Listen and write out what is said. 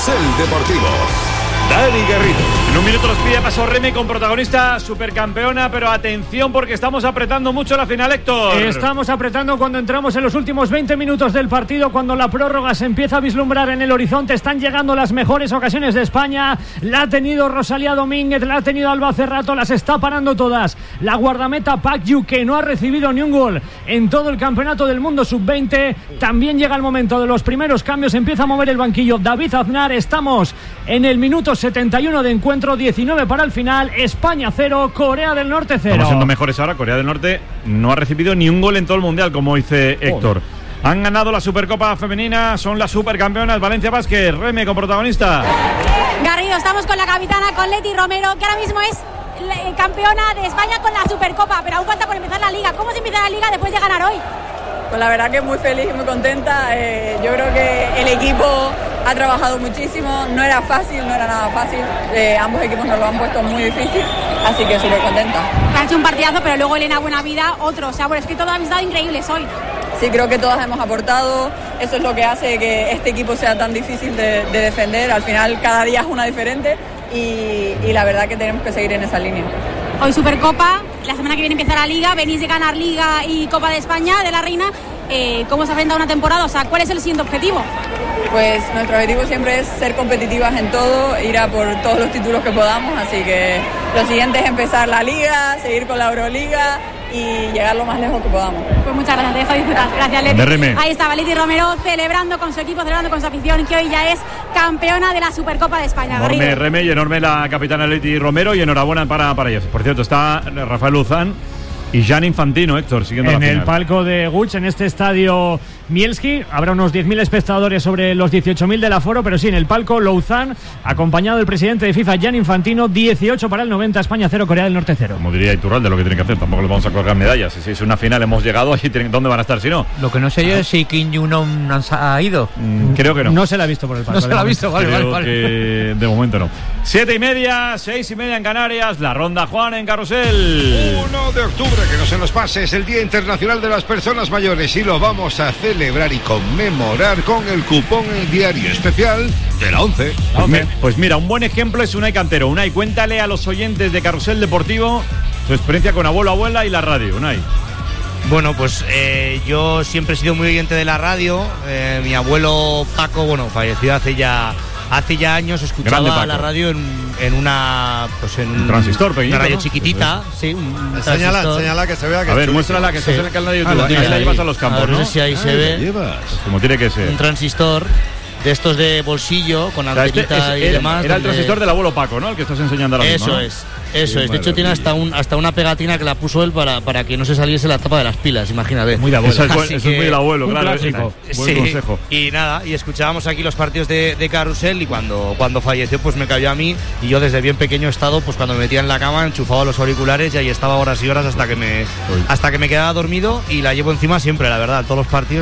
Carrusel Deportivo. Dani Garrido. En un minuto los pide paso Reme con protagonista supercampeona, pero atención porque estamos apretando mucho la final, Héctor. Estamos apretando cuando entramos en los últimos 20 minutos del partido, cuando la prórroga se empieza a vislumbrar en el horizonte. Están llegando las mejores ocasiones de España. La ha tenido Rosalía Domínguez, la ha tenido Alba Cerrato, las está parando todas. La guardameta Pak Yu, que no ha recibido ni un gol en todo el campeonato del mundo sub-20. También llega el momento de los primeros cambios, empieza a mover el banquillo David Aznar. Estamos en el minuto 71 de encuentro, 19 para el final. España 0, Corea del Norte 0. Estamos siendo mejores ahora. Corea del Norte no ha recibido ni un gol en todo el mundial, como dice Héctor. Han ganado la Supercopa Femenina, son las supercampeonas. Valencia Basket, Reme con protagonista. Garrido, estamos con la capitana, con Leti Romero, que ahora mismo es campeona de España con la Supercopa, pero aún falta por empezar la Liga. ¿Cómo se empieza la Liga después de ganar hoy? Pues la verdad que muy feliz y muy contenta. Yo creo que el equipo ha trabajado muchísimo, no era fácil, no era nada fácil. Ambos equipos nos lo han puesto muy difícil, así que súper contenta. Ha hecho un partidazo, pero luego Elena Buenavida otro. O sea, bueno, es que todos habéis dado increíbles hoy. Sí, creo que todas hemos aportado. Eso es lo que hace que este equipo sea tan difícil de defender. Al final cada día es una diferente y la verdad que tenemos que seguir en esa línea. Hoy Supercopa, la semana que viene empieza la Liga, venís de ganar Liga y Copa de España de la Reina. ¿Cómo se afronta una temporada? O sea, ¿cuál es el siguiente objetivo? Pues nuestro objetivo siempre es ser competitivas en todo, ir a por todos los títulos que podamos, así que lo siguiente es empezar la Liga, seguir con la Euroliga y llegar lo más lejos que podamos. Pues muchas gracias, te dejo disfrutar. Gracias, Leti. Ahí estaba Leti Romero celebrando con su equipo, celebrando con su afición, que hoy ya es campeona de la Supercopa de España. Enorme Reme y enorme la capitana Leti Romero, y enhorabuena para ellos. Por cierto, está Rafael Luzán y Gianni Infantino, Héctor, siguiendo en la final. En el palco de Guch, en este estadio Mielski, habrá unos 10.000 espectadores sobre los 18.000 del aforo, pero sí, en el palco Luzán, acompañado del presidente de FIFA, Gianni Infantino. 18 para el 90, España 0, Corea del Norte 0. Como diría Iturralde, lo que tienen que hacer, tampoco les vamos a colgar medallas. Si es una final, hemos llegado, ¿dónde van a estar si no? Lo que no sé yo es si Kim Jong-un ha ido. Creo que no. No se la ha visto por el palco. No se la ha visto, vale. Que de momento no. 7:30, 6:30 en Canarias, la ronda Juan en Carrusel. 1 de octubre, que no se nos pase, es el Día Internacional de las Personas Mayores y lo vamos a celebrar y conmemorar con el cupón diario especial de la 11. Pues mira, un buen ejemplo es Unai Cantero. Unai, cuéntale a los oyentes de Carrusel Deportivo su experiencia con abuelo, abuela y la radio. Unai. Bueno, pues yo siempre he sido muy oyente de la radio. Mi abuelo Paco, falleció hace ya años. Escuchaba la radio en una, un transistor pequeñito, una radio chiquitita, sí, un señala que se vea que. A ver, muéstrala, que estás en el canal de YouTube. Ahí la llevas a los campos, ¿no? No sé si ahí se ve. Pues como tiene que ser. Un transistor de estos de bolsillo con antenita y demás. Era el transistor del abuelo Paco, ¿no? El que estás enseñando ahora mismo. Eso es. De hecho, tiene hasta una pegatina que la puso él para que no se saliese la tapa de las pilas, imagínate. Muy de abuelo. Eso es muy del abuelo, claro. Buen consejo. Y nada, y escuchábamos aquí los partidos de Carrusel, y cuando falleció, pues me cayó a mí, y yo desde bien pequeño he estado, pues cuando me metía en la cama, enchufaba los auriculares y ahí estaba horas y horas hasta que me quedaba dormido, y la llevo encima siempre, la verdad, todos los partidos.